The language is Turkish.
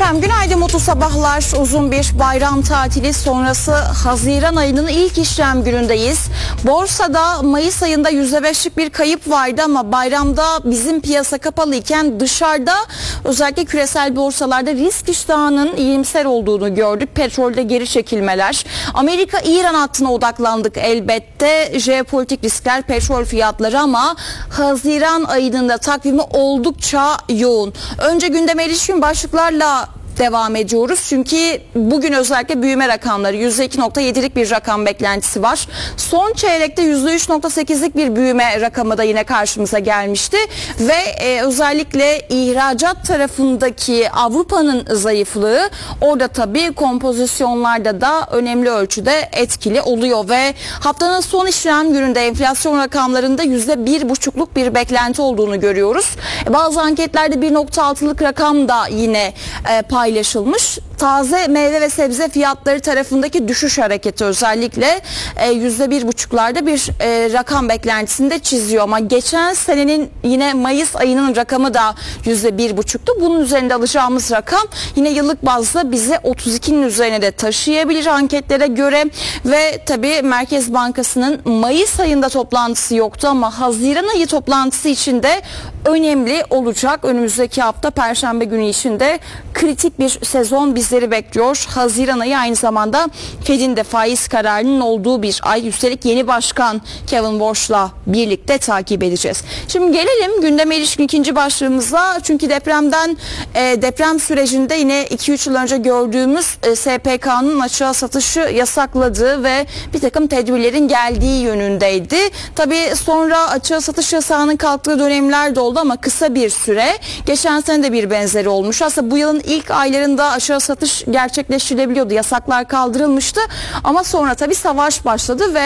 Efendim günaydın, mutlu sabahlar. Uzun bir bayram tatili sonrası Haziran ayının ilk işlem günündeyiz. Borsada Mayıs ayında %5'lik bir kayıp vardı ama bayramda bizim piyasa kapalıyken dışarıda özellikle küresel borsalarda risk iştahının iyimser olduğunu gördük. Petrolde geri çekilmeler. Amerika-İran hattına odaklandık elbette. Jeopolitik riskler, petrol fiyatları ama Haziran ayının da takvimi oldukça yoğun. Önce gündeme ilişkin başlıklarla devam ediyoruz. Çünkü bugün özellikle büyüme rakamları %2.7'lik bir rakam beklentisi var. Son çeyrekte %3.8'lik bir büyüme rakamı da yine karşımıza gelmişti. Ve özellikle ihracat tarafındaki Avrupa'nın zayıflığı orada tabii kompozisyonlarda da önemli ölçüde etkili oluyor ve haftanın son işlem gününde enflasyon rakamlarında %1,5'luk bir beklenti olduğunu görüyoruz. Bazı anketlerde 1.6'lık rakam da yine paylaşılmış. Taze meyve ve sebze fiyatları tarafındaki düşüş hareketi özellikle %1,5'larda bir rakam beklentisinde çiziyor ama geçen senenin yine Mayıs ayının rakamı da %1,5'tu. Bunun üzerinde alacağımız rakam yine yıllık bazda bize 32'nin üzerine de taşıyabilir anketlere göre ve tabii Merkez Bankası'nın Mayıs ayında toplantısı yoktu ama Haziran ayı toplantısı için de önemli olacak. Önümüzdeki hafta Perşembe günü içinde kritik bir sezon bizleri bekliyor. Haziran ayı aynı zamanda Fed'in de faiz kararının olduğu bir ay. Üstelik yeni başkan Kevin Warsh'la birlikte takip edeceğiz. Şimdi gelelim gündeme ilişkin ikinci başlığımıza. Çünkü deprem sürecinde yine 2-3 yıl önce gördüğümüz SPK'nın açığa satışı yasakladığı ve bir takım tedbirlerin geldiği yönündeydi. Tabii sonra açığa satış yasağının kalktığı dönemler de oldu ama kısa bir süre. Geçen sene de bir benzeri olmuş. Aslında bu yılın ilk aylarında aşağı satış gerçekleştirilebiliyordu. Yasaklar kaldırılmıştı ama sonra tabii savaş başladı ve